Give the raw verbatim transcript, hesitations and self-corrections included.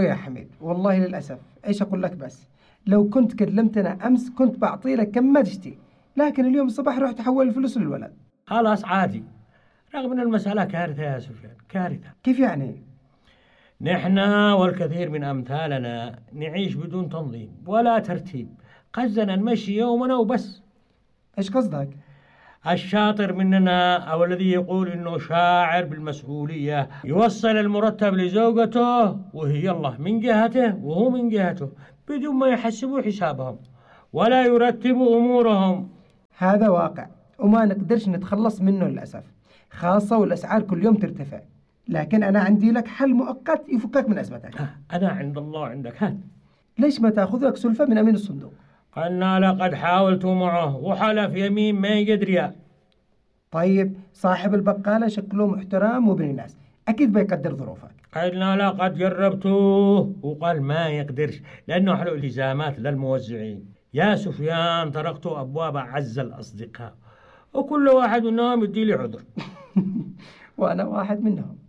يا حميد، والله للأسف إيش أقول لك، بس لو كنت كلمتنا أمس كنت بعطي لك كم ما تشتي، لكن اليوم الصباح رحت أحول الفلوس للولد. خلاص عادي، رغم أن المسألة كارثة يا سفيان، كارثة. كيف يعني؟ نحن والكثير من أمثالنا نعيش بدون تنظيم ولا ترتيب، قصدنا نمشي يومنا وبس. إيش قصدك؟ الشاطر مننا أو الذي يقول إنه شاعر بالمسؤولية يوصل المرتب لزوجته وهي الله من جهته وهو من جهته بدون ما يحسبوا حسابهم ولا يرتبوا أمورهم. هذا واقع وما نقدرش نتخلص منه للأسف، خاصة والأسعار كل يوم ترتفع، لكن أنا عندي لك حل مؤقت يفكك من أزمتك. أنا عند الله عندك، هات. ليش ما تأخذ لك سلفة من أمين الصندوق؟ قلنا لقد حاولت معه وحلف يمين ما يقدر ريال. طيب صاحب البقالة شكله محترم وابن ناس، أكيد بيقدر ظروفك. قلنا لقد جربته وقال ما يقدرش لأنه حلو التزامات للموزعين. يا سفيان تركت أبواب أعز الأصدقاء وكل واحد منهم يدي لي عذر. وأنا واحد منهم.